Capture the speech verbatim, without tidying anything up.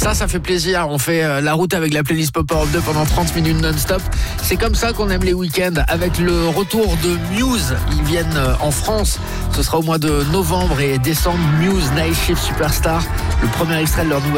Ça, ça fait plaisir. On fait euh, la route avec la playlist Pop Europe deux pendant trente minutes non-stop. C'est comme ça qu'on aime les week-ends. Avec le retour de Muse, ils viennent euh, en France. Ce sera au mois de novembre et décembre. Muse Night Shift Superstar, le premier extrait de leur nouvelle